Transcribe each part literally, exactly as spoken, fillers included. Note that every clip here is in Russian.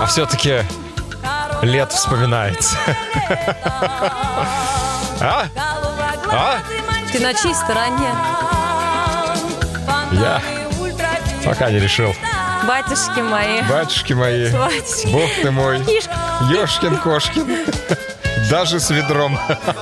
все-таки лет вспоминается. А? А? Ты на чьей стороне? Я пока не решил. Батюшки мои. Батюшки мои. Батюшки. Бог ты мой. Ишка. Ёшкин-кошкин. Даже с ведром.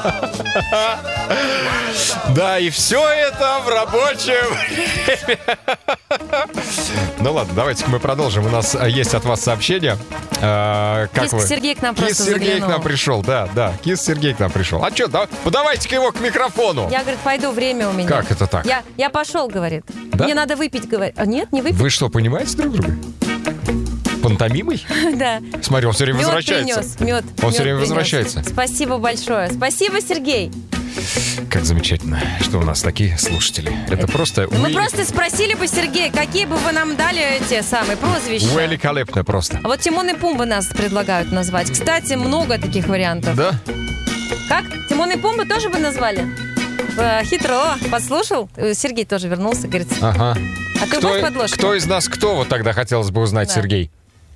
Да, и все это в рабочее время. Ну ладно, давайте мы продолжим. У нас есть от вас сообщение. А, как Кис вы? Сергей к нам Кис просто Сергей заглянул. к нам пришел, да, да. Кис Сергей к нам пришел. А что, да, подавайте-ка его к микрофону. Я, говорит, пойду, время у меня. Как это так? Я, я пошел, говорит. Да? Мне надо выпить, говорит. А нет, не выпить. Вы что, понимаете друг друга? Пантомимой? Да. Смотри, он все время Мед возвращается. принес, мед. Он мед все время принес. возвращается. Спасибо большое. Спасибо, Сергей. Как замечательно, что у нас такие слушатели. Это просто... Мы уи- просто спросили бы, Сергей, какие бы вы нам дали эти самые прозвища. Великолепно просто. А вот Тимон и Пумба нас предлагают назвать. Кстати, много таких вариантов. Да? Как? Тимон и Пумба тоже бы назвали? Э, хитро. Подслушал? Э, Сергей тоже вернулся, говорит. Ага. А ты Кто, будешь подложку? кто из нас кто, вот тогда хотелось бы узнать, Да. Сергей?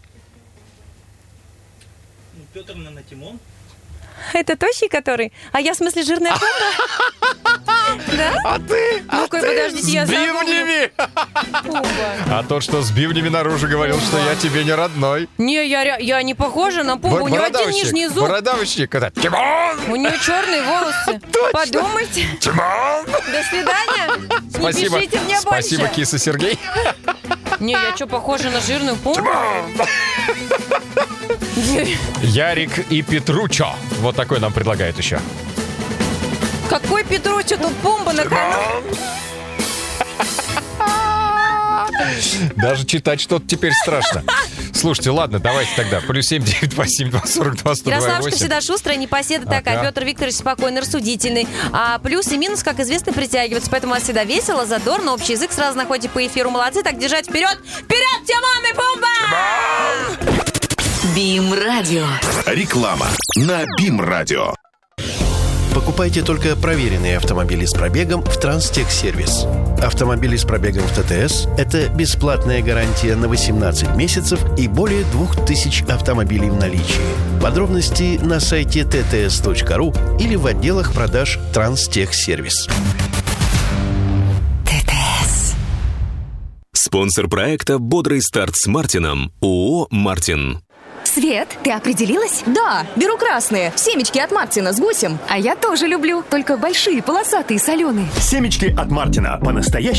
Петр, наверное, Тимон. Это тощий, который? А я, в смысле, жирная Пумба? Да? А ты? Ну-ка, подождите, я с бивнями! Пумба. А тот, что с бивнями наружу говорил, что я тебе не родной. Не, я, ре- я не похожа на Пумбу. У него один Бородавочник, нижний зуб. бородавочник, когда Тимон! У нее черные волосы. Точно. Подумайте. Тимон! До свидания. Спасибо. Не пишите мне Спасибо, больше. киса Сергей. Не, я что, похожа на жирную Пумбу? Не. Ярик и Петручо. Вот такой нам предлагают еще. Какой Петручо, тут Пумба на кону. Даже читать что-то теперь страшно. Слушайте, ладно, давайте тогда. Плюс семь девять два семь два сорок два сто два Ярославушка восемь. всегда шустрая, непоседа такая. Ага. Петр Викторович спокойный, рассудительный. А плюс и минус, как известно, притягиваются. Поэтому у нас всегда весело, задорно, общий язык сразу находите по эфиру. Молодцы, так держать вперед. Вперед, Тимон и Пумба! Бим-радио. Реклама на Бим-радио. Покупайте только проверенные автомобили с пробегом в Транстехсервис. Автомобили с пробегом в ТТС – это бесплатная гарантия на восемнадцать месяцев и более двух тысяч автомобилей в наличии. Подробности на сайте тэ тэ эс точка ру или в отделах продаж Транстехсервис. ТТС. Спонсор проекта «Бодрый старт с Мартином» ООО «Мартин». Свет, ты определилась? Да, беру красные. Семечки от Мартина с гусем. А я тоже люблю, только большие, полосатые, соленые. Семечки от Мартина. По-настоящему